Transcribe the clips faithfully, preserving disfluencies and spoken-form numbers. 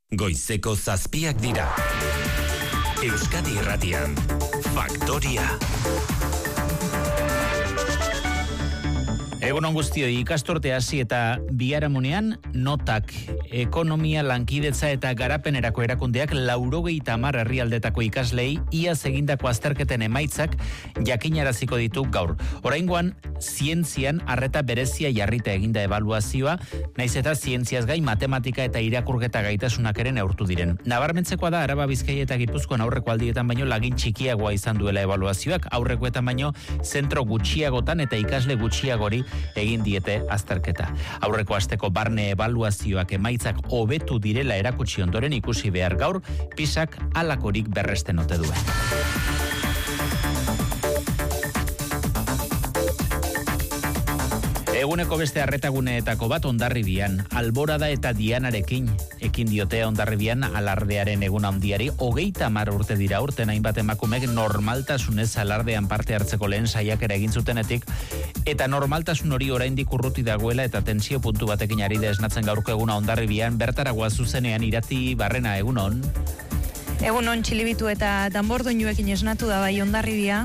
Goizeko zazpiak dira. Euskadi Irratian, Faktoria. Egunon guztioi, ikasturte hasi eta biharamunean notak, ekonomia, lankidetza eta garapenerako erakundeak laurogeita hamar herrialdetako ikaslei iaz egindako azterketen emaitzak jakinaraziko ditu gaur. Oraingoan, zientzian arreta berezia jarrita eginda ebaluazioa, naiz eta zientziaz gain matematika eta irakurketa gaitasunak ere neurtu diren. Nabarmentzekoa da Araba, Bizkaia eta Gipuzkoan aurreko aldietan baino lagin txikiagoa izan duela ebaluazioak, aurrekoetan baino zentro gutxiagotan eta ikasle gutxiagori egin diete azterketa. Aurreko asteko barne ebaluazioak emaitzak hobetu direla erakutsi ondoren ikusi behar gaur, pisak halakorik berresten ote duen. Eguneko beste arretaguneetako bat Hondarribian, Alborada eta Dianarekin ekin diote Hondarribian alardearen egun handiari. Hogeita hamar urte dira urten hainbat emakumek normaltasunez alardean parte hartzeko lehen saiakera egin zutenetik, eta normaltasun hori oraindik urruti dagoela eta tensio puntu batekin ari da esnatzen gaurko eguna Hondarribian. Bertaragoa zuzenean Irati Barrena, egunon. Egunon, Txilibitu eta Danbordoinuekin esnatu da bai Hondarribia.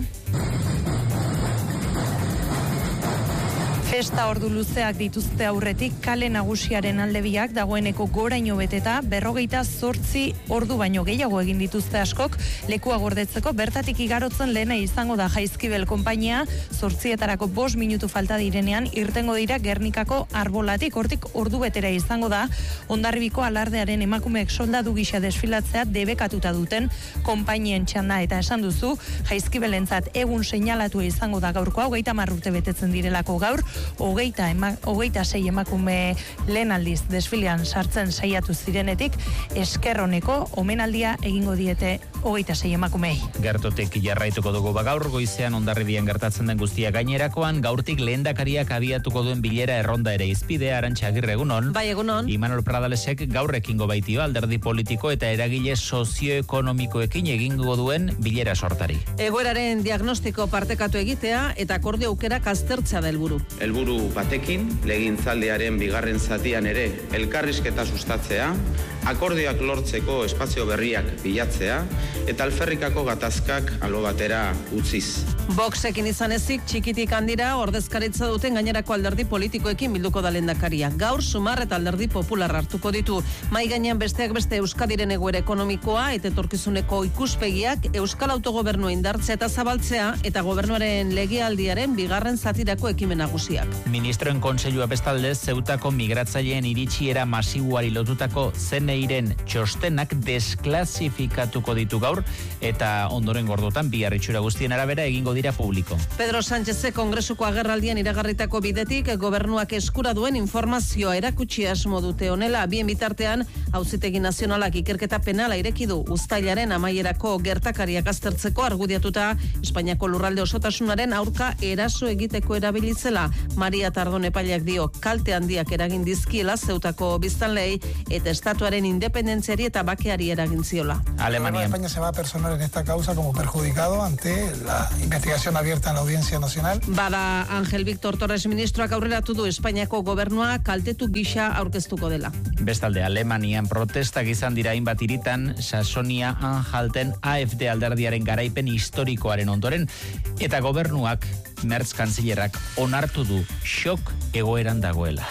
Festa ordu luzeak dituzte aurretik kale nagusiaren aldebiak dagoeneko goraino beteta berrogeita zortzi ordu baino gehiago egin dituzte askok lekua gordetzeko. Bertatik igarotzen lehena izango da Jaizkibel konpainia, zortzietarako bost minutu falta direnean irtengo dira Gernikako arbolatik. Hortik ordu betera izango da Hondarribiko alardearen emakumeek soldadu gisa desfilatzea debekatuta duten konpainien txanda, eta esan duzu Jaizkibelentzat egun seinalatu izango da gaurkoa, hogeita hamar urte betetzen direlako gaur. Hogeita, ema, hogeita sei emakume lehen aldiz desfilean sartzen saiatu zirenetik, eskerroneko omenaldia egingo diete hogeita sei emakumei. Gertotik jarraituko dugu bagaur, goizean Hondarribian gertatzen den guztia gainerakoan, gaurtik lehendakariak abiatuko duen bilera erronda ere izpidea. Arantxa Agirre, egunon. Bai, egunon. Imanol Pradalesek gaur ekingo baitio alderdi politiko eta eragile sozioekonomikoekin egingo duen bilera sortari. Egoeraren diagnostiko partekatu egitea eta akordio aukerak aztertzea da helburu. Helburu batekin, legintzaldiaren bigarren zatian ere elkarrizketa sustatzea, akordioak lortzeko espazio berriak bilatzea eta alferrikako gatazkak albo batera utziz. Voxekin izan ezik txikitik handira ordezkaritza duten gainerako alderdi politikoekin bilduko da lehendakaria. Gaur Sumar eta Alderdi Popular hartuko ditu. Mai gainean besteak beste Euskadiren egoera ekonomikoa eta etorkizuneko ikuspegiak, Euskal Autogobernua indartzea eta zabaltzea eta gobernuaren legealdiaren bigarren zatirako ekimen nagusiak. Ministroen Kontseilua bestalde Zeutako migratzaileen iritsiera masiboari lotutako zeneiren txostenak desklasifikatuko ditu gaur eta ondoren gordotan bihar itxura guztien arabera egingo dira publiko. Pedro Sánchezek Kongresuko agerraldian iragarritako bidetik gobernuak eskura duen informazioa erakutsi asmo dute honela. Bien bitartean, Auzitegi Nazionalak ikerketa penala ireki du uztailaren amaierako gertakariak aztertzeko, argudiatuta Espainiako lurralde osotasunaren aurka eraso egiteko erabilitzela. Maria Tardon epaileak dio kalte handiak eragin dizkiela Zeutako biztanleei eta estatuaren independentziari eta bakeari eragin ziola. Alemania. España se va a personar en esta causa como perjudicado ante la investigación abierta en la Audiencia Nacional. Bada Ángel Víctor Torres ministroak aurreratu du Espainiako gobernua kaltetu gisa aurkeztuko dela. Bestalde, Alemanian protestak izan dira hainbat hiritan Sasonia Anhalten A F D alderdiaren garaipen historikoaren ondoren, eta gobernuak Merz kanzillerak onartu du xok egoeran dagoela.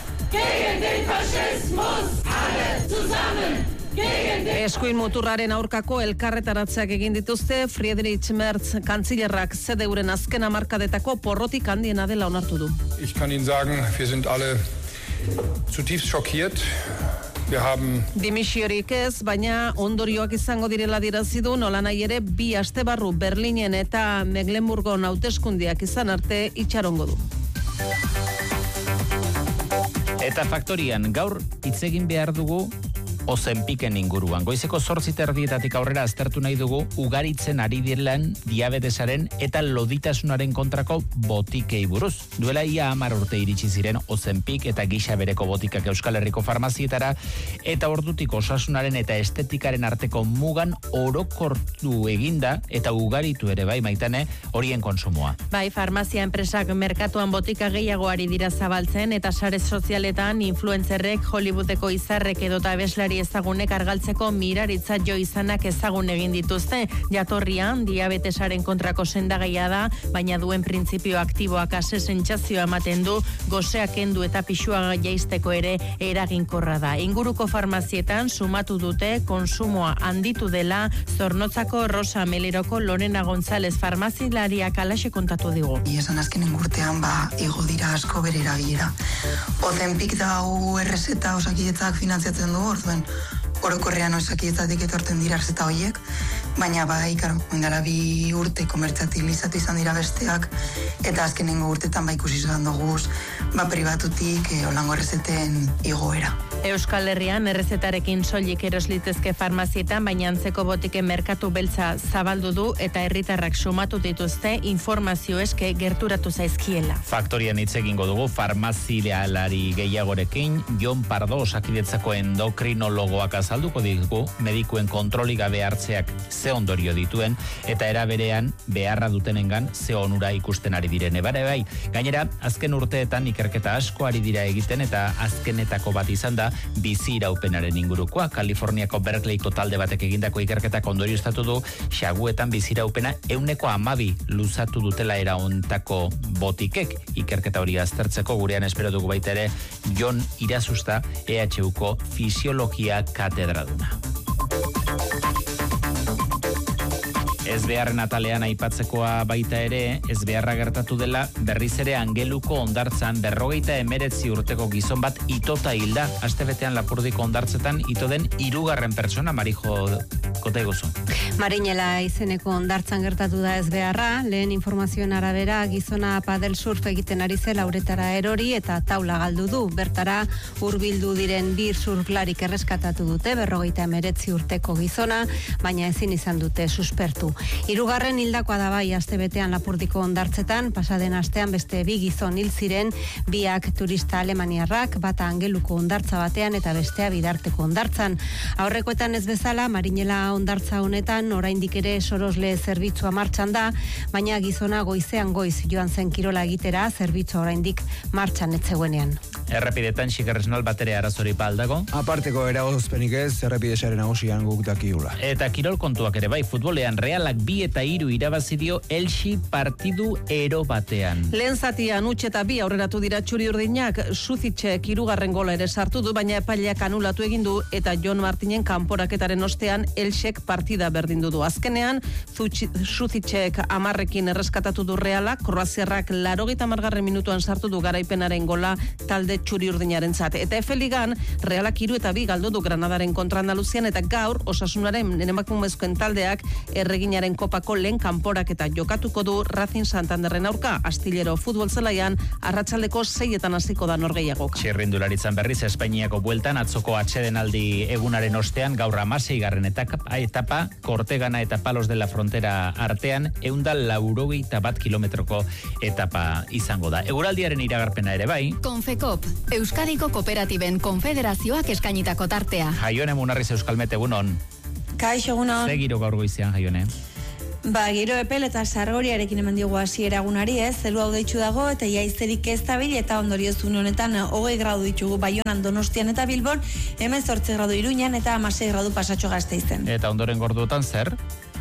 Gegen den Faschismus, alle zusammen! Eskuin muturraren aurkako elkarretaratzeak egin dituzte. Friedrich Merz kantzillerrak zedeuren azken hamarkadetako porrotik handiena dela onartu du. Ich kann Ihnen sagen, wir sind alle zutiefst schockiert. Wir haben Dimisiorik ez, baina ondorioak izango direla dirazi du. Nolanahi ere bi aste barru Berlinen eta Mecklenburgon hauteskundeak izan arte itxarongo du. Eta Faktorian gaur hitz egin behar dugu Ozempiken inguruan. Goizeko zortzi terdietatik aurrera aztertu nahi dugu ugaritzen ari diren diabetesaren eta loditasunaren kontrako botikei buruz. Duela ia hamar urte iritsi ziren Ozempik eta gisa bereko botikak Euskal Herriko farmazietara, eta ordutik osasunaren eta estetikaren arteko mugan orokortu eginda eta ugaritu ere bai, Maitane, horien konsumoa. Bai, farmazia enpresak merkatuan botika gehiago ari dira zabaltzen, eta sare sozialetan influencerrek, Hollywoodeko izarrek edota abeslari aurrelari ezagunek argaltzeko miraritza jo izanak ezagun egin dituzte. Jatorrian, diabetesaren kontrako sendagaia da, baina duen printzipio aktiboak ase sentsazioa ematen du, goseak kendu eta pixua jaisteko ere eraginkorra da. Inguruko farmazietan sumatu dute konsumoa handitu dela. Zornotzako Rosa Meleroko Lorena González farmazilariak alaxe kontatu digu. Iesan azkenen urtean ba igo dira asko bere erabilera. Ozenpik da u errezeta osakietzak finantziatzen du, orduen orokorrean osakietzatik etortzen dira errezeta horiek, baina bai, karo, oindala bi urte komertzializatu izan dira besteak, eta azkenengo urtetan ba ikusi izan duguz, ba pribatutik e, olango errezeten igoera. Euskal Herrian errezetarekin soilik eroslitezke farmazietan, baina antzeko botiken merkatu beltza zabaldu du eta herritarrak sumatu dituzte informazio eske gerturatu zaizkiela. Faktorian hitz egingo dugu farmazialari gehiagorekin. Jon Pardo Osakidetzako endokrinologoak azalduko digu medikuen kontrolik gabe hartzeak ze ondorio dituen eta era berean beharra dutenengan ze onura ikusten ari diren. Ebare bai, gainera azken urteetan ikerketa asko ari dira egiten eta azkenetako bat izan da bizi iraupenaren ingurukoa. Kaliforniako Berkeleyko talde batek egindako ikerketak ondorioztatu du xaguetan bizi iraupena ehuneko hamabi luzatu dutela era hontako botikek. Ikerketa hori aztertzeko gurean espero dugu baita ere Jon Irazusta E H Uko fisiologia katedraduna. Ez beharren atalean aipatzekoa baita ere, ez beharra gertatu dela berriz ere Angeluko hondartzan berrogeita emeretzi urteko gizon bat itota hilda. Astebetean Lapurdiko hondartzetan ito den hirugarren pertsona. Marijo kota egozu. Marinela izeneko hondartzan gertatu da ez beharra, lehen informazioen arabera gizona padel surf egiten ari zela uretara erori eta taula galdu du. Bertara hurbildu diren bir surflarik erreskatatu dute berrogeita emeretzi urteko gizona, baina ezin izan dute suspertu. Hirugarren hildakoa da bai astebetean Lapurdiko hondartzetan, pasaden astean beste bi gizon hil ziren, biak turista alemaniarrak, bata Angeluko hondartza batean eta bestea Bidarteko hondartzan. Aurrekoetan ez bezala, Marinela hondartza honetan oraindik ere sorosle zerbitzua martxan da, baina gizona goizean goiz joan zen kirola egitera, zerbitzua oraindik martxan ez zegoenean. Errepidetan xikerresnal batere arazori paldago. Aparteko eragozpenik ez, errepidesaren nagusian guk dakiula. Eta kirol kontuak ere bai, futbolean Realak bi eta hiru irabazi dio Elxi partidu ero batean. Lehen zatian utxe eta bi aurreratu dira txuri urdinak, Suzitzek hirugarren gola ere sartu du, baina epaileak anulatu egin du eta Jon Martinen kanporaketaren ostean Elxek partida berdindu du. Azkenean, Suzitzek amarrekin erreskatatu du Realak, Kroaziarrak laurogeita hamargarren minutuan sartu du garaipenaren gola talde txuri urdinaren zat. Eta Efe Ligan, Realak hiru eta bi galdu du Granadaren kontra Andaluzian eta gaur Osasunaren emakumezkoen taldeak erreginaren kopako lehen kanporak eta jokatuko du Racing Santanderren aurka. Astillero futbol zelaian arratsaldeko seietan hasiko da norgehiagok. Txirrindularitzan berriz Espainiako bueltan atzoko atsedenaldi egunaren ostean gaur hamaseigarren etapa, etapa Kortegana eta Palos de la Frontera artean ehunda laurogeita bat kilometroko etapa izango da. Eguraldiaren iragarpena ere bai. Konfekop, Euskadiko Kooperatiben Konfederazioak eskainitako tartea. Jaione Munarriz Euskalmet egunon. Kaixo egunon. Ze giro gaur goizean, Jaione? Ba, giro epel eta sargoriarekin eman diogu hasiera egunari, ez? Zelu hau deitzu dago eta jaizerik ez dabil eta ondoriozun honetan hogei gradu ditugu Baionan, Donostian eta Bilbon, hemezortzi gradu Iruñan eta hamasei gradu Pasatxo Gasteizen. Eta ondoren gorduotan zer?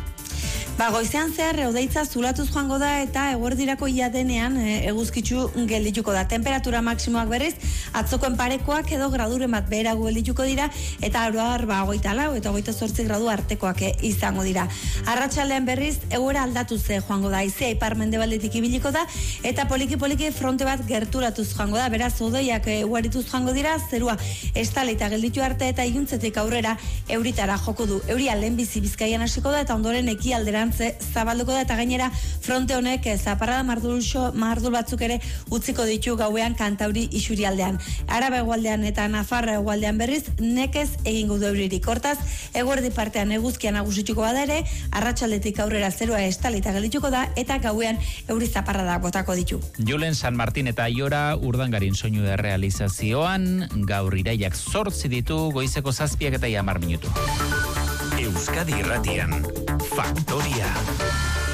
Ba, goizean zehar eudeitza zulatuz joango da eta eguerdirako jadenean e, eguzkitzu geldituko da. Temperatura maksimoak berriz, atzokoen parekoak edo graduren bat beherago geldituko dira eta aroar ba, goita lau eta goita zortzi gradu artekoak e, izango dira. Arratsaldean berriz, egoera aldatu ze joango da, izea ipar mendebaldetik ibiliko da eta poliki-poliki fronte bat gerturatuz joango da, beraz odeiak eguarituz joango dira, zerua estale eta gelditu arte eta iluntzetik aurrera euritara joko du. Euria lehenbizi Bizkaian hasiko da eta ondoren ekialderan zabalduko da eta gainera fronte honek zaparrada mardulxo, mardul batzuk ere utziko ditu gauean Kantauri isurialdean. Araba hegoaldean eta Nafarra hegoaldean berriz nekez egingo du euririk. Hortaz, eguerdi partean eguzkia nagusituko bada ere, arratsaldetik aurrera zerua estalita geldituko da eta gauean euri zaparrada botako ditu. Julen San Martin eta Aiora Urdangarin soinu de realizazioan gaur iraiak zortzi ditu goizeko zazpiak eta hamar minutu. Euskadi Irratian, Faktoria.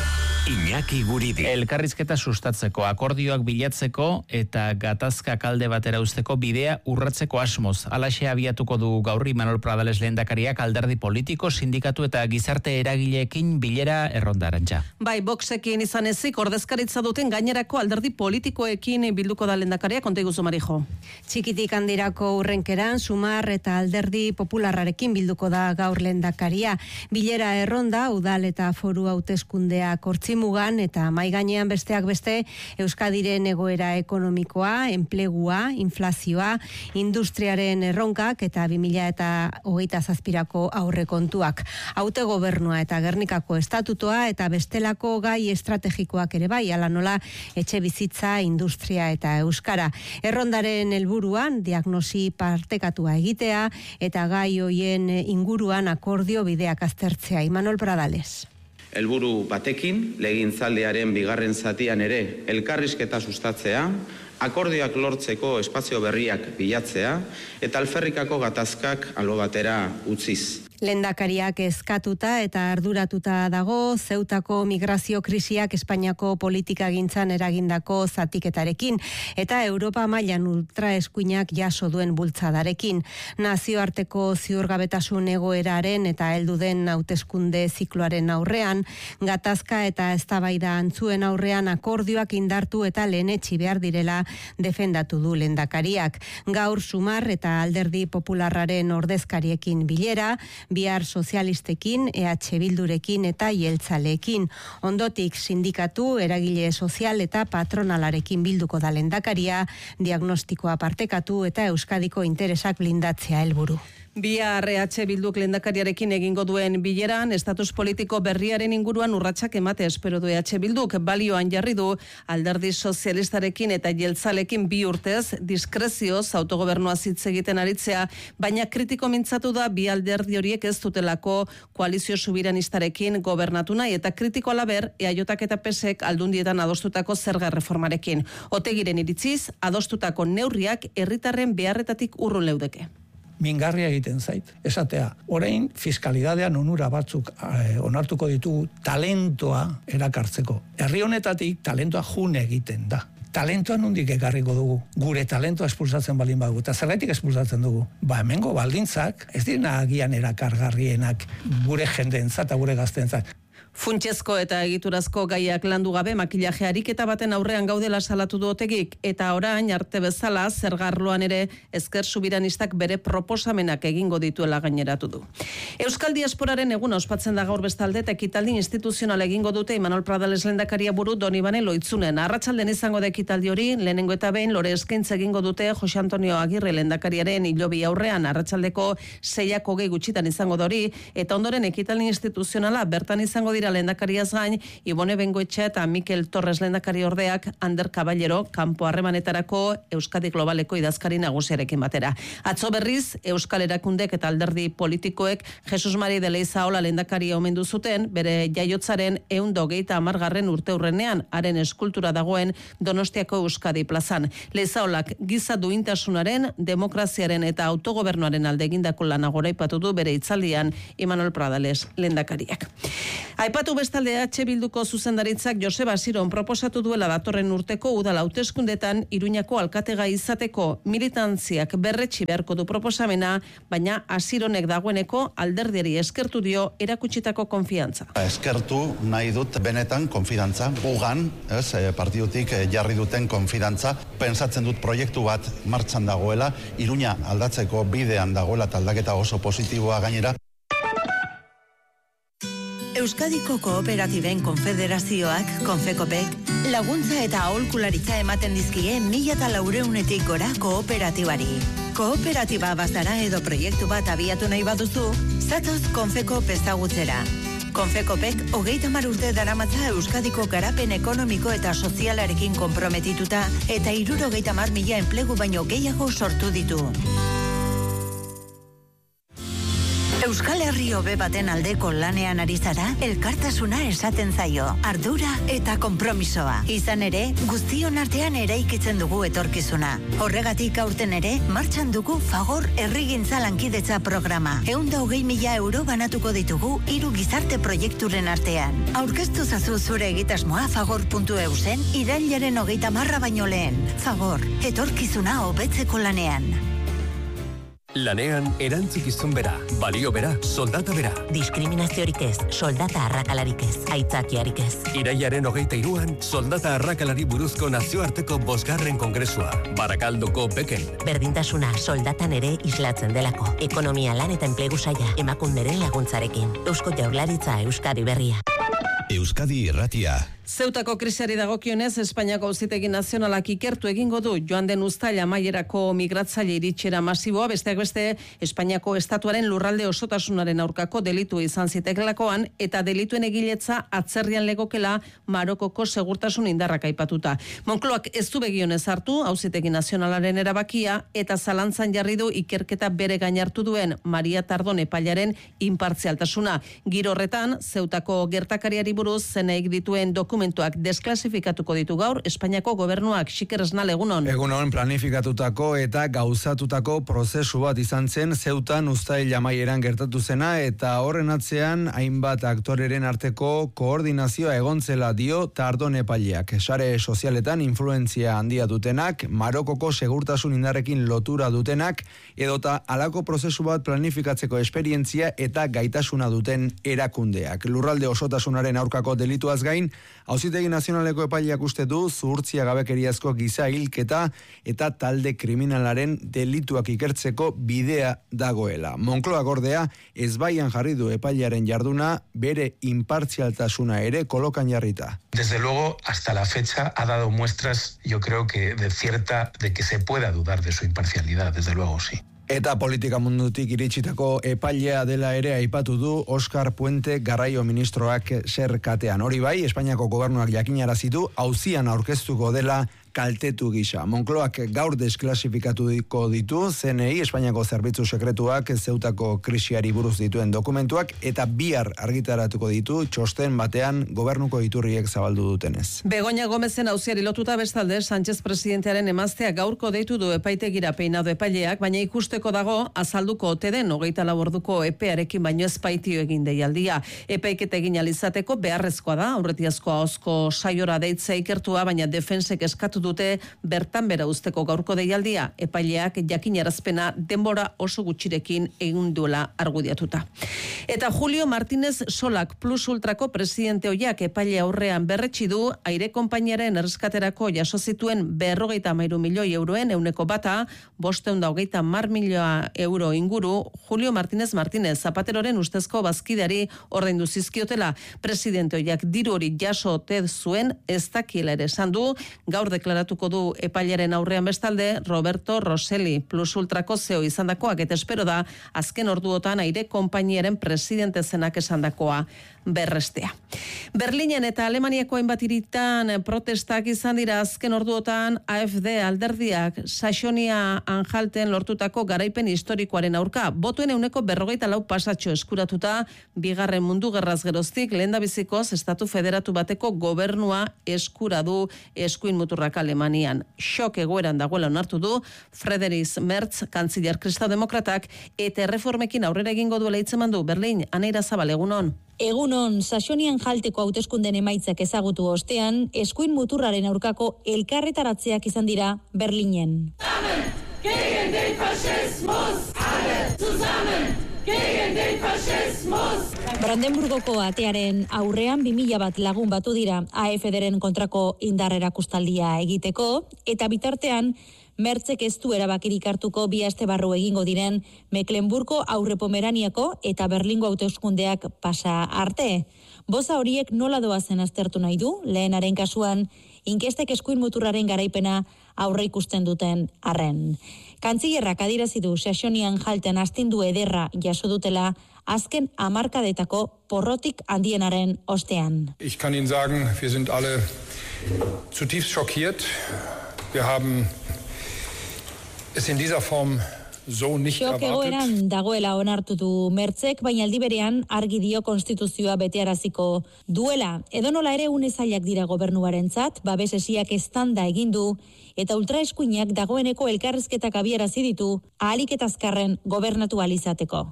Iñaki Guridi. Elkarrizketa sustatzeko, akordioak bilatzeko eta gatazka kalde batera usteko bidea urratzeko asmoz. Alaxe abiatuko du gaur Imanol Pradales lehendakariak alderdi politiko, sindikatu eta gizarte eragileekin bilera errondarantza. Bai, Voxekin izan ezik ordezkaritza duten gainerako alderdi politikoekin bilduko da lehendakaria, konta iguzu Marijo. Txikitik handirako urrenkeran, Sumar eta alderdi popularrarekin bilduko da gaur lehendakaria. Bilera erronda, udal eta foru hauteskundeak hortzi mugan eta mai gainean besteak beste Euskadiren egoera ekonomikoa, enplegua, inflazioa, industriaren erronkak eta bi mila hogeita zazpirako aurrekontuak. Autogobernua eta Gernikako estatutoa eta bestelako gai estrategikoak ere bai, ala nola etxe bizitza, industria eta euskara. Errondaren helburuan diagnosi partekatua egitea eta gai hoien inguruan akordio bideak aztertzea. Imanol Pradales. Helburu batekin, legintzaldiaren bigarren zatian ere elkarrizketa sustatzea, akordioak lortzeko espazio berriak bilatzea eta alferrikako gatazkak albo batera utziz. Lehendakariak eskatuta eta arduratuta dago Zeutako migrazio krisiak Espainiako politikagintzan eragindako zatiketarekin eta Europa mailan ultraeskuinak jaso duen bultzadarekin. Nazioarteko ziurgabetasun egoeraren eta heldu den hauteskunde zikloaren aurrean, gatazka eta eztabaida antzuen aurrean akordioak indartu eta lehenetsi behar direla defendatu du lehendakariak. Gaur Sumar eta alderdi popularraren ordezkariekin bilera, bihar sozialistekin, E H Bildurekin eta jeltzaleekin. Ondotik sindikatu, eragile sozial eta patronalarekin bilduko da lehendakaria, diagnostikoa partekatu eta Euskadiko interesak blindatzea helburu. Bihar E H Bilduk lehendakariarekin egingo duen bileran, estatus politiko berriaren inguruan urratsak emate espero du E H Bilduk. Balioan jarri du alderdi sozialistarekin eta jeltzalekin bi urtez diskrezioz autogobernua hitz egiten aritzea, baina kritiko mintzatu da bi alderdi horiek ez dutelako koalizio subiranistarekin gobernatu nahi eta kritiko alaber E H K eta P S ek aldundietan adostutako zerga reformarekin. Otegiren iritziz, adostutako neurriak herritarren beharretatik urrun leudeke. Mingarria egiten zait. Esatea, orain fiskalidadean onura batzuk eh, onartuko ditugu talentoa erakartzeko. Herri honetatik talentoa june egiten da. Talentoa nondik ekarriko dugu. Gure talentoa espulsatzen balin badugu. Eta zergaitik espulsatzen dugu? Ba, hemengo baldintzak, ez dira agian erakargarrienak gure jendeentzat eta gure gazteentzat. Funtsezko eta egiturazko gaiak landu gabe makillaje ariketa baten aurrean gaudela salatu du Otegik eta orain arte bezala zergarloan ere ezker subiranistak bere proposamenak egingo dituela gaineratu du. Euskal Diasporaren eguna ospatzen da gaur bestalde eta ekitaldi instituzional egingo dute Imanol Pradales lehendakaria buru Donibane Loitzunen. Arratsalden izango da ekitaldi hori, lehenengo eta behin lore eskaintza egingo dute Jose Antonio Agirre lehendakariaren hilobi aurrean arratsaldeko seiak hogei gutxitan izango da hori eta ondoren ekitaldi instituzionala bertan izango dira lehendakariaz gain, Ibone Bengoetxea eta Mikel Torres lehendakari ordeak Ander Caballero kanpo harremanetarako Euskadi Globaleko idazkari nagusiarekin batera. Atzo berriz, Euskal Erakundek eta alderdi politikoek Jesus Mari de Leizaola lehendakari omendu zuten, bere jaiotzaren ehun eta hogeita hamargarren urte hurrenean, haren eskultura dagoen Donostiako Euskadi plazan. Leizaolak giza duintasunaren, demokraziaren eta autogobernuaren alde egindako lana goraipatu du bere hitzaldian Imanol Pradales lehendakariak. Aipatu bestalde E H Bilduko zuzendaritzak Joseba Asiron proposatu duela datorren urteko udal hauteskundetan Iruñako alkategai izateko militantziak berretsi beharko du proposamena, baina Asironek dagoeneko alderdiari eskertu dio erakutsitako konfiantza. Eskertu nahi dut benetan konfidantza, gugan, ez, partidutik jarri duten konfidantza, pensatzen dut proiektu bat martxan dagoela, Iruña aldatzeko bidean dagoela eta aldaketa oso positiboa gainera. Euskadiko Kooperatiben Konfederazioak, Konfekopek, laguntza eta aholkularitza ematen dizkie mila eta laureunetik gora kooperatibari. Kooperatiba bazara edo proiektu bat abiatu nahi baduzu, zatoz Konfekop ezagutzera. Konfekopek hogeita hamar urte daramatza Euskadiko garapen ekonomiko eta sozialarekin konprometituta eta hirurogeita hamar mila enplegu baino gehiago sortu ditu. Euskal Herri hobe baten aldeko lanean ari zara, elkartasuna esaten zaio, ardura eta konpromisoa. Izan ere, guztion artean eraikitzen dugu etorkizuna. Horregatik aurten ere, martxan dugu Fagor Herrigintza Lankidetza programa. Ehunda hogei mila euro banatuko ditugu hiru gizarte proiekturen artean. Aurkeztu zazu zure egitasmoa fagor puntu eu zen irailaren hogeita marra baino lehen. Fagor, etorkizuna hobetzeko lanean. Lanean erantzukizun bera, balio bera, soldata bera. Diskriminaziorik ez, soldata arrakalarik ez, aitzakiarik ez. Iraiaren hogeita iruan, soldata arrakalari buruzko nazioarteko bosgarren kongresua. Barakaldoko beken. Berdintasuna soldatan ere islatzen delako. Ekonomia lan eta enplegu saia, emakunderen laguntzarekin. Eusko Jaurlaritza Euskadi Berria. Euskadi Irratia. Zeutako krisiari dagokionez, Espainiako Auzitegi Nazionalak ikertu egingo du joan den uztaila amaierako migratzaile iritxera masiboa, besteak beste Espainiako estatuaren lurralde osotasunaren aurkako delitu izan zitekelakoan eta delituen egiletza atzerrian legokela Marokoko segurtasun indarrak aipatuta. Moncloak ez du begionez hartu Auzitegi Nazionalaren erabakia eta zalantzan jarri du ikerketa bere gain hartu duen Maria Tardon epailaren inpartzialtasuna. Giro horretan, Zeutako gertakariari buruz zeneik dituen dokumentuak desklasifikatuko ditu gaur Espainiako gobernuak. Xiker Esnal, egunon. Egunon, planifikatutako eta gauzatutako prozesu bat izan zen Zeutan uztail amaieran gertatu zena eta horren atzean hainbat aktoreren arteko koordinazioa egontzela dio Tardon epaileak. Sare sozialetan influentzia handia dutenak, Marokoko segurtasun indarrekin lotura dutenak, edota halako prozesu bat planifikatzeko esperientzia eta gaitasuna duten erakundeak. Lurralde osotasunaren aurkako delituaz gain, Auzitegi Nazionaleko epaileak uste du zuhurtzia gabekeriazko giza hilketa eta talde kriminalaren delituak ikertzeko bidea dagoela. Moncloak ordea ezbaian jarri du epailearen jarduna bere inpartzialtasuna ere kolokan jarrita. Desde luego, hasta la fecha ha dado muestras, yo creo que de cierta, de que se pueda dudar de su imparcialidad, desde luego sí. Eta politika mundutik iritsitako epailea dela ere aipatu du Oscar Puente garraio ministroak zer katean. Hori bai, Espainiako gobernuak jakinarazi du auzian aurkeztuko dela kaltetu gisa. Moncloak gaur desklasifikatuko ditu C N I, Espainiako zerbitzu sekretuak Zeutako krisiari buruz dituen dokumentuak eta bihar argitaratuko ditu txosten batean gobernuko iturriek zabaldu dutenez. Begoña Gomezen auziari lotuta bestalde Sánchez presidentearen emaztea gaurko deitu du epaitegira peinado epaileak, baina ikusteko dago azalduko ote den hogeita lau orduko epearekin baino ez baitio egin deialdia. Epaiketa egin alizateko beharrezkoa da, aurretiazko ahozko saiora deitzea ikertua, baina defensek eskatu dute bertan bera usteko gaurko deialdia, epaileak jakinarazpena denbora oso gutxirekin egin duela argudiatuta. Eta Julio Martínez Solak Plus Ultrako presidente oiak epaile aurrean berretsi du aire konpainiaren erreskaterako jaso zituen berrogeita hamairu milioi euroen euneko bata, bosteun da hogeita mar milioa euro inguru Julio Martínez Martínez Zapateroren ustezko bazkideari ordaindu zizkiotela. Presidente oiak diru hori jaso ote zuen ez dakiela ere esan du, gaur deklaratuko du epailaren aurrean bestalde Roberto Rosselli Plus Ultrako zeo izandakoak eta espero da azken orduotan aire konpainiaren presidente zenak esandakoa berrestea. Berlinen eta Alemaniako hainbat hiritan protestak izan dira azken orduotan A F D alderdiak Saxonia Anhalten lortutako garaipen historikoaren aurka. Botuen euneko berrogeita lau pasatxo eskuratuta bigarren mundu gerraz geroztik lehendabizikoz estatu federatu bateko gobernua eskura du eskuin muturrak Alemanian. Xok egoeran dagoela onartu du Friedrich Merz kantziller kristaldemokratak eta erreformekin aurrera egingo duela hitzeman du. Berlin, Aneira Zabal, egunon. Egunon, Saxonian jalteko hauteskunden emaitzak ezagutu ostean, eskuin muturraren aurkako elkarretaratzeak izan dira Berlinen. Zusammen gegen den Faschismus, alle zusammen gegen den Faschismus. Brandenburgoko atearen aurrean bi mila bat lagun batu dira A F D-ren kontrako indarrerakustaldia egiteko, eta bitartean Mertzek ez du erabakirik hartuko bi aste barru egingo diren Mecklenburgo Aurre Pomeraniako eta Berlingo hauteskundeak pasa arte. Boza horiek nola doazen aztertu nahi du, lehenaren kasuan, inkestek eskuin muturraren garaipena aurre ikusten duten arren. Kantzillerrak adirazi du Saxonian jalten astindu ederra jaso dutela azken hamarkadetako porrotik handienaren ostean. Ich kann Ihnen sagen, wir sind alle zutiefst schockiert. Wir haben es in dieser Form so nicht Xok egoeran erwartet. dagoela onartu du Mertzek, baina aldi berean argi dio konstituzioa betearaziko duela. Edonola ere une zailak dira gobernuarentzat, babes esiak estanda egin du eta ultraeskuinak dagoeneko elkarrizketak abiarazi ditu ahalik eta azkarren gobernatu ahal izateko.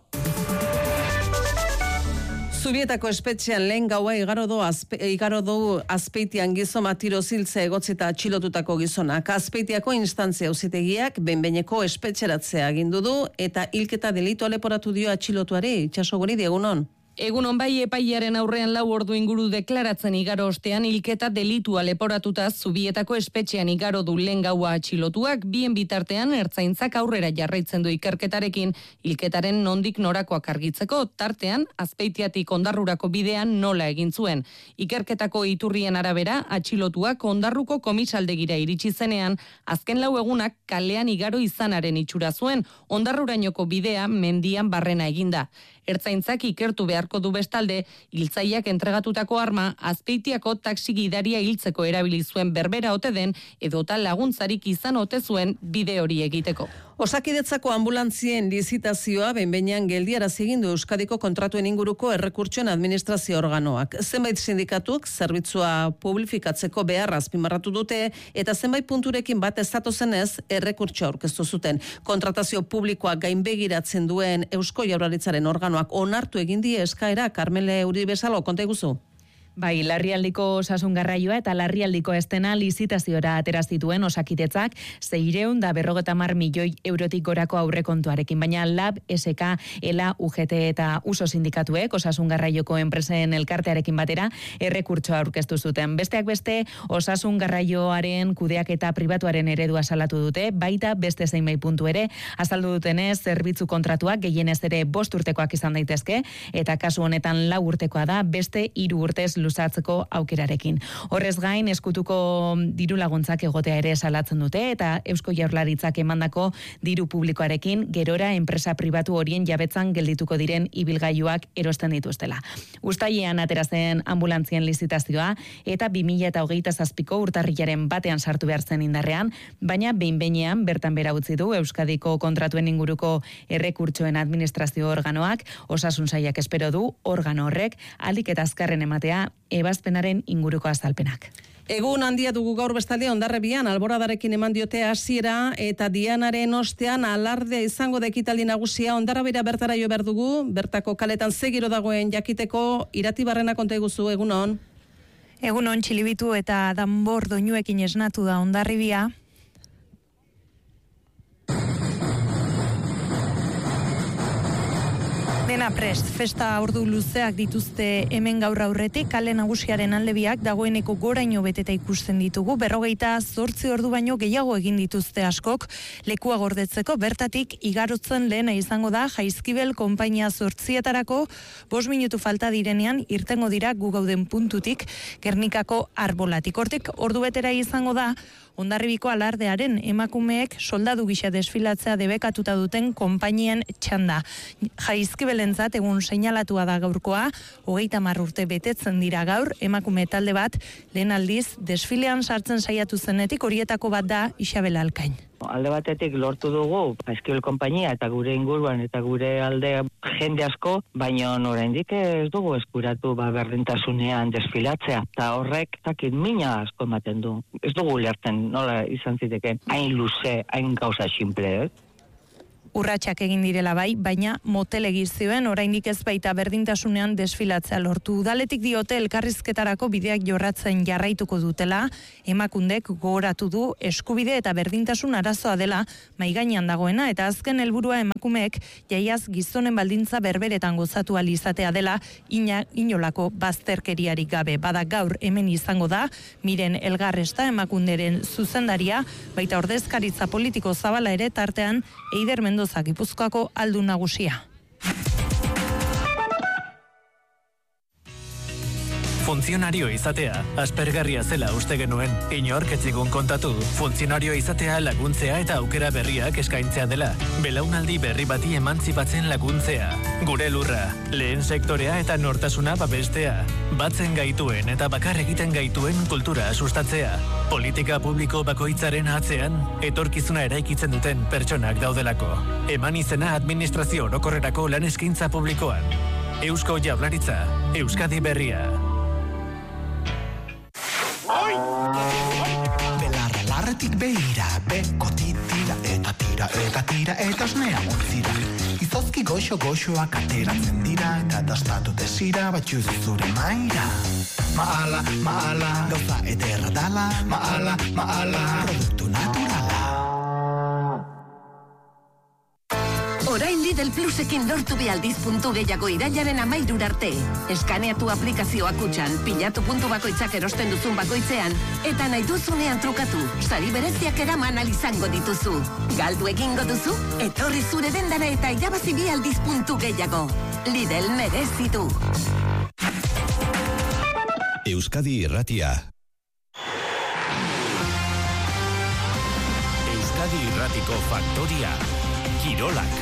Zubietako espetxean lehen gaua igaro du azpe, igaro du Azpeitian gizon tiro ziltze egotzita atxilotutako gizonak. Azpeitiako instantzia auzitegiak behin-behineko espetxeratzea agindu du eta hilketa delitua leporatu dio atxilotuari. Itxasogori diegunon. Egunon bai epaiaren aurrean lau ordu inguru deklaratzen igaro ostean hilketa delitua leporatuta Zubietako espetxean igaro du lehen gaua atxilotuak, bien bitartean ertzaintzak aurrera jarraitzen du ikerketarekin hilketaren nondik norakoak argitzeko, tartean Azpeitiatik Ondarrurako bidean nola egin zuen. Ikerketako iturrien arabera atxilotuak Ondarruko komisaldegira iritsi zenean, azken lau egunak kalean igaro izanaren itxura zuen, Ondarrurainoko bidea mendian barrena eginda. Ertzaintzak ikertu beharko du bestalde, hiltzaileak entregatutako arma Azpeitiako taxi gidaria hiltzeko erabili zuen berbera ote den edota laguntzarik izan ote zuen bide hori egiteko. Osakidetzako ambulantzien lizitazioa behin-behinean geldiarazi egin du Euskadiko kontratuen inguruko errekurtsoen administrazio organoak. Zenbait sindikatuk zerbitzua publifikatzeko beharra azpimarratu dute eta zenbait punturekin bat ez datozenez errekurtsoa aurkeztu zuten. Kontratazio publikoa gainbegiratzen duen Eusko Jaurlaritzaren organoak onartu egin die eskaera. Carmele Uribesalo, konta iguzu. Bai, larrialdiko osasun garraioa eta larrialdiko estena lizitaziora atera zituen Osakidetzak seiehun eta berrogeita hamar milioi eurotik gorako aurrekontuarekin, baina Lab, S K, ELA, U G T eta U S O sindikatuek osasun garraioko enpresen elkartearekin batera errekurtsoa aurkeztu zuten. Besteak beste, osasun garraioaren kudeaketa pribatuaren eredua salatu dute, baita beste zeinbait puntu ere azaldu dutenez zerbitzu kontratuak gehienez ere bost urtekoak izan daitezke eta kasu honetan lau urtekoa da beste hiru urtez luzatzeko aukerarekin. Horrez gain, eskutuko diru laguntzak egotea ere salatzen dute eta Eusko Jaurlaritzak emandako diru publikoarekin gerora enpresa pribatu horien jabetzan geldituko diren ibilgailuak erosten dituztela. Uztailean atera zen ambulantzien lizitazioa eta bi mila hogeita zazpiko urtarrilaren batean sartu behar zen indarrean, baina behin-behinean bertan bera utzi du Euskadiko kontratuen inguruko errekurtsoen administrazio organoak, osasun sailak espero du organo horrek ahalik eta azkarren ematea ebazpenaren inguruko azalpenak. Egun handia dugu gaur bestalde Hondarribian alboradarekin eman diote hasiera eta Dianaren ostean alardea izango da ekitaldi nagusia. Hondarribira bertara jo behar dugu, bertako kaletan ze giro dagoen jakiteko. Irati Barrena, konta iguzu, egunon. Egunon, Txilibitu eta danbor doinuekin esnatu da Hondarribia. Dena prest, festa ordu luzeak dituzte hemen gaur aurretik, kale nagusiaren aldebiak dagoeneko goraino beteta ikusten ditugu, berrogeita zortzi ordu baino gehiago egin dituzte askok, lekua gordetzeko bertatik igarotzen lehena izango da Jaizkibel konpainia zortzietarako, bost minutu falta direnean irtengo dira gu gauden puntutik Gernikako arbolatik. Hortik ordu betera izango da Hondarribiko alardearen emakumeek soldadu gisa desfilatzea debekatuta duten konpainien txanda. Jaizkibelentzat egun seinalatua da gaurkoa, hogeita hamar urte betetzen dira gaur, emakume talde bat lehen aldiz desfilean sartzen saiatu zenetik horietako bat da Isabel Alkain. Alde batetik lortu dugu Jaizkibel konpainia eta gure inguruan eta gure alde jende asko, baina oraindik ez dugu eskuratu ba berdintasunean desfilatzea. Eta horrek zakit mina asko ematen du. Ez dugu lertzen nola izan ziteke hain luze, hain gauza simple, eh? Urratsak egin direla bai, baina motel egizioen oraindik ez baita berdintasunean desfilatzea lortu. Udaletik diote elkarrizketarako bideak jorratzen jarraituko dutela, emakundek gogoratu du eskubide eta berdintasun arazoa dela maigainean dagoena, eta azken helburua emakumeek jaiaz gizonen baldintza berberetan gozatu ahal izatea dela ina, inolako bazterkeriarik gabe. Bada gaur hemen izango da, Miren Elgarresta emakunderen zuzendaria, baita ordezkaritza politiko zabala ere tartean Eider Mendoza Gipuzkoako aldun nagusia. Funtzionario izatea, aspergarria zela uste genuen. Inork ez zigun kontatu, funtzionario izatea laguntzea eta aukera berriak eskaintzea dela. Belaunaldi berri bati emantzipatzen laguntzea. Gure lurra, lehen sektorea eta nortasuna babestea. Batzen gaituen eta bakar egiten gaituen kultura sustatzea. Politika publiko bakoitzaren atzean, etorkizuna eraikitzen duten pertsonak daudelako. Eman izena administrazio orokorrerako lan eskaintza publikoan. Eusko Jaurlaritza, Euskadi Berria. Belarra larretik behira, beko titira, eta tira, eta tira, eta osnea motzira. Izozki goxo-goxoak ateratzen dira, eta dastatu desira, batxuz zure maira. Maala, maala, gauza ederra dala, maala, maala, produktu naturala. Orain Lidl Plusekin lortu behaldiz puntu gehiago irailaren amairur arte. Eskaneatu aplikazioa kutxan, pilatu puntu bakoitzak erosten duzun bakoitzean, eta nahi duzunean trukatu, sari bereziak eraman alizango dituzu. Galdu egingo duzu, etorri zure dendara eta irabazi behaldiz puntu gehiago. Lidl merezitu. Euskadi Irratia. Euskadi Irratiko Faktoria. Kirolak.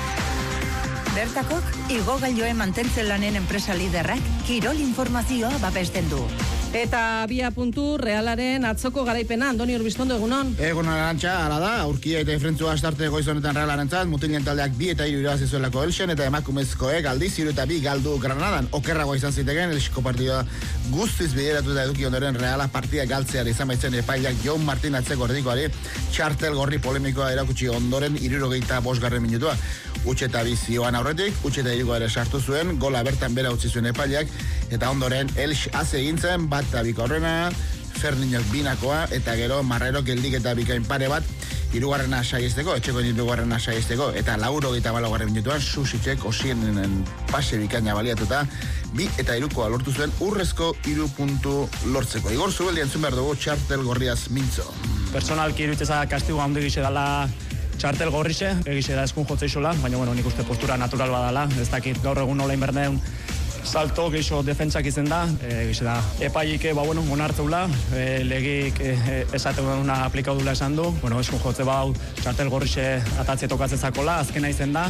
Bertakok, igogailoen mantentzen lanen enpresa liderrak, kirol informazioa babesten du. Eta bia puntu realaren atzoko garaipena, Andoni Urbistondo, egunon? Egun arantxa, ala da, Urkia eta Efrentzua astarte goizonetan realaren zat, mutilen taldeak bi eta hiru irabazi zuelako Elxen, eta emakumezkoek aldiz, hiru eta bi galdu Granadan. Okerragoa izan ziteken, Elxiko partidua guztiz bideratu eta eduki ondoren reala partida galtzeari izan baitzen epailak Jon Martin atzeko erdikoari, txartel gorri polemikoa erakutsi ondoren hirurogeita bosgarren minutua. Utxe eta bi zioan aurretik, utxe eta hiruko ere sartu zuen, gola bertan bera utzi zuen epailak, eta ondoren Elx haze egintzen, bat eta biko horrena, Ferniñok binakoa, eta gero Marrero geldik eta bikain pare bat, hirugarrena saiesteko, etxeko hirugarrena saiesteko, eta lauro gita balagarren minutuan, Susitzek osienen pase bikaina baliatuta, bi eta hirukoa lortu zuen urrezko hiru puntu lortzeko. Igor Zubeldi entzun behar dugu txartel gorriaz mintzo. Personalki irutzeza kastigo handi gize dala txartel gorrize, egize da eskun jotze isola, baina bueno, nik uste postura natural badala, ez dakit gaur egun nola inberneun salto geixo defentsak izen da, e, gize da epaik, ba bueno, onartzeula, e, legik e, esaten una aplikaudula esan du, bueno, eskun jotze bau txartel gorrize atatze tokatzezakola, azkena izen da,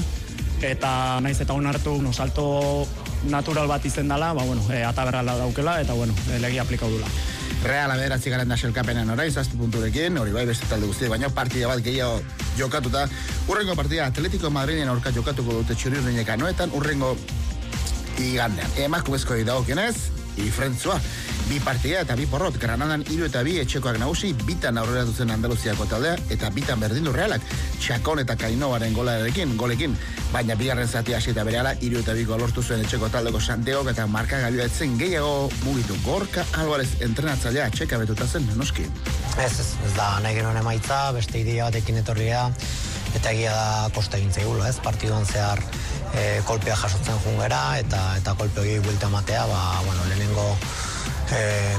eta naiz eta onartu, no, salto natural bat izen dala, ba bueno, e, ataberrala daukela, eta bueno, e, legi aplikaudula. Reala bederatzi garen da selkapenean orai, zazpi punturekin, hori bai beste talde guztiek, baina partida bat gehiago jokatuta. Urrengo partida Atletico Madriden aurka jokatuko dute Txuriurdinek Anoetan, urrengo igandean. Emakumezko dagokionez, Ifrentzua. Bi partida eta bi porrot, Granadan hiru eta bi etxekoak nagusi, bitan aurrera duzen Andaluziako taldea, eta bitan berdindu Realak, Txakon eta Kainoaren golarekin, golekin, baina bigarren zati hasi eta berehala hiru eta biko lortu zuen etxeko taldeko Santiago eta markagailua etzen gehiago mugitu. Gorka Alvarez entrenatzailea txeka betuta zen, noski. Ez, ez, ez da nahi genuen emaitza, beste idea batekin etorria, eta egia da kosta egin zaigula, ez, partiduan zehar e, kolpea jasotzen jungera, eta eta kolpe hori buelta matea, ba, bueno, lehenengo e,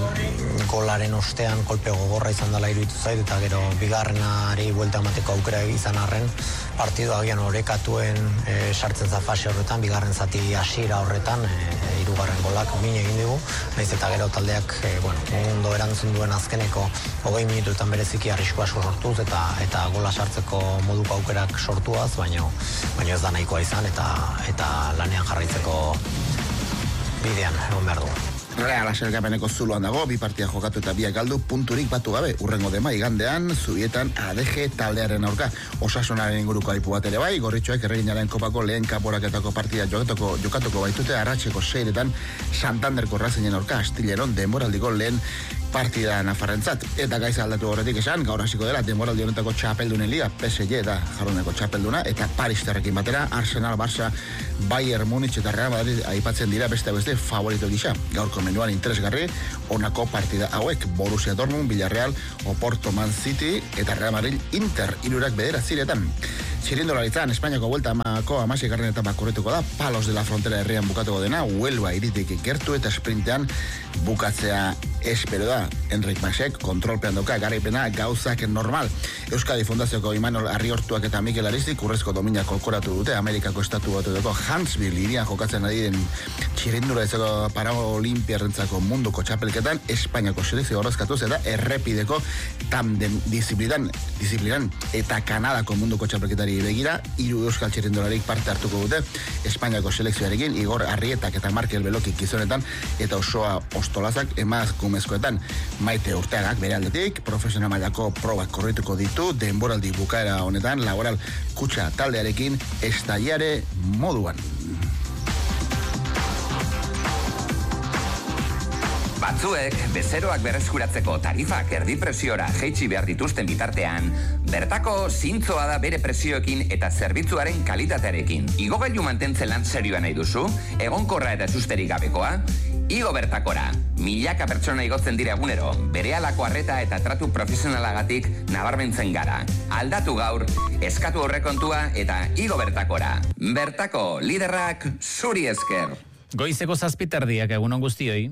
golaren ostean kolpe gogorra izan dela iruditu zait, eta gero bigarrenari buelta mateko aukera izan arren, partidua agian orekatuen e, sartzen za fase horretan, bigarren zati hasiera horretan, e, hirugarren golak min egin digu, naiz eta gero taldeak, e, bueno, ondo erantzun duen azkeneko hogei minutuetan bereziki arrisku asko sortuz, eta eta gola sartzeko moduko aukerak sortuaz, baina baina ez da nahikoa izan, eta eta lanean jarraitzeko bidean egon behar dugu. Reala selkapeneko zuloan dago, bi partia jokatu eta biak galdu, punturik batu gabe, urrengo dema igandean, Zubietan A D G taldearen aurka. Osasunaren inguruko aipu bat ere bai, gorritxoek erreginaren kopako lehen kaporaketako partida jokatuko, jokatuko baitute, arratseko seiretan Santanderko Racingen aurka, Astilleron denboraldiko lehen partida nafarrentzat. Eta gaiza aldatu horretik esan, gaur hasiko dela denboraldi honetako txapeldunen liga, P S G eta jarroneko txapelduna, eta Paristerrekin batera, Arsenal, Barça, Bayern Munich eta Real Madrid aipatzen dira beste beste favorito gisa. Gaurko menuan interesgarri, honako partida hauek, Borussia Dortmund, Villarreal, Oporto Man City eta Real Madrid Inter, hirurak bedera ziretan. Txirindularitzan, Espainiako buelta amako amaseigarren etapa korrituko da, Palos de la Frontera herrian bukatuko dena, Huelva iritik gertu eta sprintean bukatzea espero da. Enric Masek kontrolpean doka, garaipena gauzak normal. Euskadi Fundazioko Imanol Arriortuak eta Mikel Aristik urrezko domina kolkoratu dute, Amerikako estatu batuetako Huntsville irian jokatzen ari den txirindularitzako paraolimpiarrentzako munduko txapelketan, Espainiako selekzio horrezkatuz eta errepideko tandem disiplinan, disiplinan eta Kanadako munduko txapelketari begira, hiru euskal txirindularik parte hartuko dute Espainiako selekzioarekin, Igor Arrietak eta Markel Belokik gizonetan eta osoa ostolazak emakumezkoetan. Maite Urteagak bere aldetik profesional mailako probak korrituko ditu denboraldi bukaera honetan laboral kutxa taldearekin estaiare moduan. Batzuek bezeroak berreskuratzeko tarifak erdi presiora jaitsi behar dituzten bitartean, bertako zintzoa da bere presioekin eta zerbitzuaren kalitatearekin. Igogailu mantentzen lan serioa nahi duzu, egonkorra eta susterik gabekoa, Igo bertakora, milaka pertsona igotzen dira egunero, berehalako arreta eta tratu profesionalagatik nabarmentzen gara. Aldatu gaur, eskatu horrekontua eta igo bertakora. Bertako liderrak zuri esker. Goizeko zazpiterdiak egunon guztioi.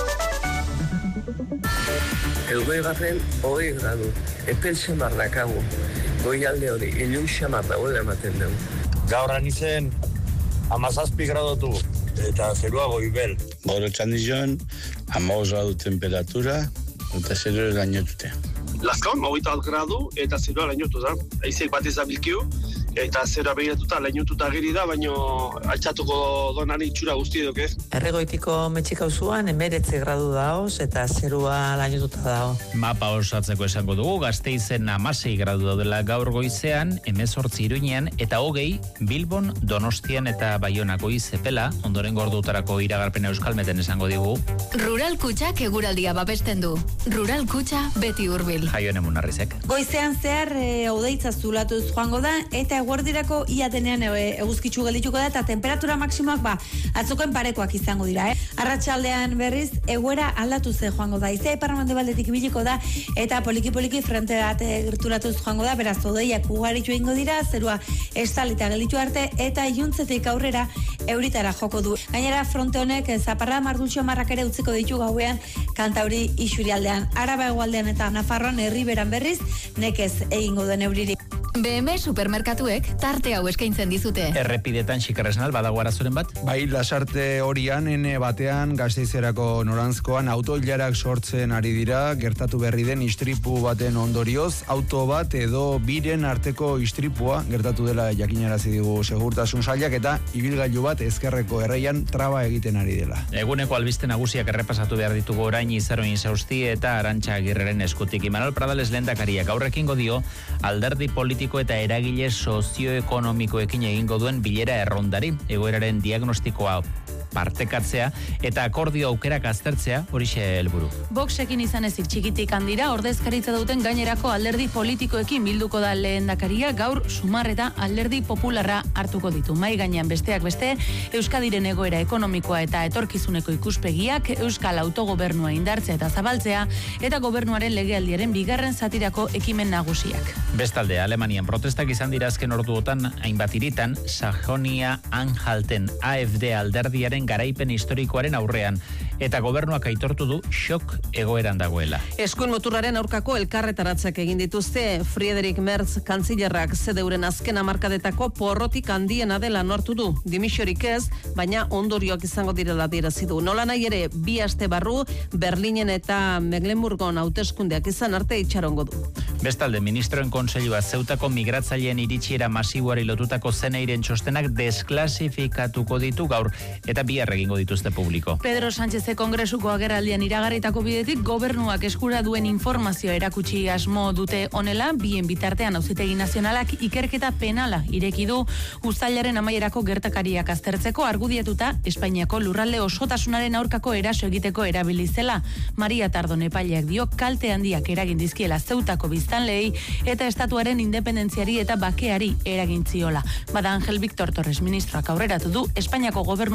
Eugoi garren, hogei gradu, epel xamar dakagu. Goi alde hori, ilun xamar dagoela ematen dugu. Gaur anizen, amazazpi gradotu, eta zerua goibel. Gaur etxandizioan, amagoz gradu temperatura, eta zerua gainotute. Lazkaon, hogeita bat gradu, eta zerua lainotu da. Aizek bat ezabilkiu, eta zera behiratuta lainotuta geri da, baino altxatuko donari itxura guzti edok ez. Erregoitiko metxikauzuan emeretze gradu daoz eta zerua lainotuta dao. Mapa osatzeko esango dugu, Gasteizen amasei gradu daudela gaur goizean, hemezortzi Iruñean, eta hogei Bilbon, Donostian eta Baionako izepela, ondoren gordutarako iragarpena euskalmeten esango digu. Rural Kutxak eguraldia babesten du. Rural Kutxa beti hurbil. Jaio nemunarrizek. Goizean zehar e, odeitza zulatuz joango da, eta eguerdirako iatenean e, eguzkitzu geldituko da, eta temperatura maksimoak ba, atzokoen parekoak izango dira. Eh? Arratsaldean berriz, egoera aldatu ze joango da. Izea iparramande baldetik biliko da, eta poliki-poliki frente bat gerturatuz joango da, beraz odeiak ugaritu egingo dira, zerua estalita gelditu arte, eta iluntzetik aurrera euritara joko du. Gainera, fronte honek zaparra mardultxo marrak ere utziko ditu gauean Kantauri isurialdean. Araba hegoaldean eta Nafarroan herriberan berriz, nekez egingo den euririk. B M supermerkatuek tarte hau eskaintzen dizute. Errepidetan xikarresnal badago arazoren bat? Bai, lasarte horian, ene batean, Gasteizerako norantzkoan autoilarak sortzen ari dira, gertatu berri den istripu baten ondorioz, auto bat edo biren arteko istripua gertatu dela jakinarazi digu segurtasun sailak eta ibilgailu bat ezkerreko erreian traba egiten ari dela. Eguneko albiste nagusiak errepasatu behar ditugu orain Izaroin Sausti eta Arantxa Agirreren eskutik. Imanol Pradales lehendakariak aurrekingo dio alderdi politiko eta eragile sozioekonomikoekin egingo duen bilera errondari, egoeraren diagnostikoa partekatzea eta akordio aukerak aztertzea horixe helburu. Voxekin izan ezik txikitik handira ordezkaritza duten gainerako alderdi politikoekin bilduko da lehendakaria gaur Sumar eta alderdi popularra hartuko ditu. Mai gainean besteak beste, Euskadiren egoera ekonomikoa eta etorkizuneko ikuspegiak, Euskal autogobernua indartzea eta zabaltzea, eta gobernuaren legealdiaren bigarren zatirako ekimen nagusiak. Bestalde, Alemanian protestak izan dira azken orduotan hainbat hiritan, Sajonia-Anhalten A F D alderdiaren garaipen historikoaren aurrean, eta gobernuak aitortu du xok egoeran dagoela. Eskuin muturraren aurkako elkarretaratzak egin dituzte, Friedrich Merz kantzilerrak zedeuren azken hamarkadetako porrotik handiena dela nortu du. Dimisiorik ez, baina ondorioak izango direla adierazi du. Nola nahi ere, bi aste barru, Berlinen eta Mecklenburgon hauteskundeak izan arte itxarongo du. Bestalde, ministroen kontseilua Zeutako migratzaileen iritsiera masiboari lotutako zeneiren txostenak desklasifikatuko ditu gaur, eta bihar egingo dituzte publiko. Pedro Sánchez Kongresuko agerraldian iragarritako bidetik gobernuak eskura duen informazioa erakutsi asmo dute honela, bien bitartean Auzitegi Nazionalak ikerketa penala ireki du uztailaren amaierako gertakariak aztertzeko, argudiatuta Espainiako lurralde osotasunaren aurkako eraso egiteko erabili zela. Maria Tardon epaileak dio kalte handiak eragin dizkiela Zeutako biztanleei eta estatuaren independentziari eta bakeari eragin ziola. Bada Angel Victor Torres ministroak aurreratu du Espainiako gobernuak kalte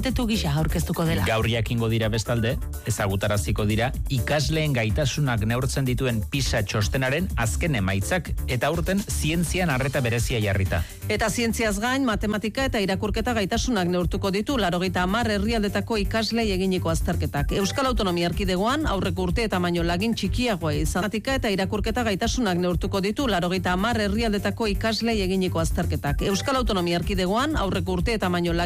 kalitetu gisa aurkeztuko dela. Gaur jakingo dira bestalde, ezagutaraziko dira, ikasleen gaitasunak neurtzen dituen PISA txostenaren azken emaitzak, eta urten zientzian arreta berezia jarrita. Eta zientziaz gain, matematika eta irakurketa gaitasunak neurtuko ditu, laurogeita hamar herrialdetako ikaslei eginiko azterketak. Euskal Autonomia Erkidegoan, aurreko urte eta baino lagin txikiagoa izan. Matematika eta irakurketa gaitasunak neurtuko ditu, laurogeita hamar herrialdetako ikaslei eginiko azterketak. Euskal Autonomia Erkidegoan, aurreko urte eta baino